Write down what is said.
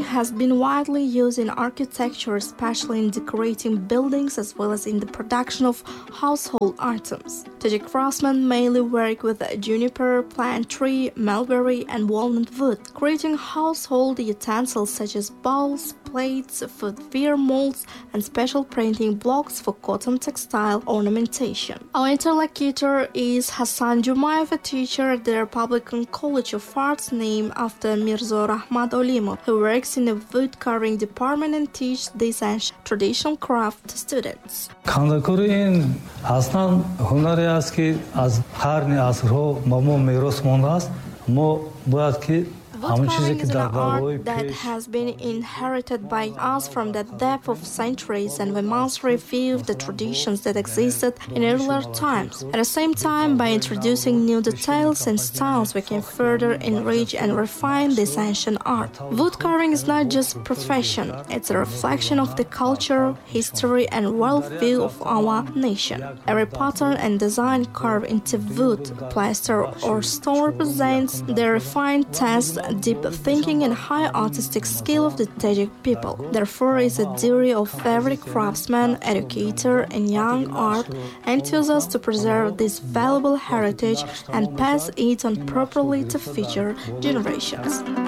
has been widely used in architecture, especially in decorating buildings as well as in the production of household items. Tajik craftsmen mainly work with juniper, plant tree, mulberry, and walnut wood, creating household utensils such as bowls, plates, footwear molds, and special printing blocks for cotton textile ornamentation. Our interlocutor is Hassan Jumayev, a teacher at the Republican College of Arts named after Mirzo Rahmat Olimov, who works in the wood carving department and teaches this ancient traditional craft to students. خاندکاری این اصلا هنری است که از قرن عصرها ما میراث مانده است. ما باید که Wood carving is an art that has been inherited by us from the depth of centuries, and we must revive the traditions that existed in earlier times. At the same time, by introducing new details and styles, we can further enrich and refine this ancient art. Wood carving is not just a profession, it's a reflection of the culture, history, and worldview of our nation. Every pattern and design carved into wood, plaster, or stone represents the refined taste, deep thinking, and high artistic skill of the Tajik people. Therefore, it's a duty of every craftsman, educator, and young art enthusiast to preserve this valuable heritage and pass it on properly to future generations.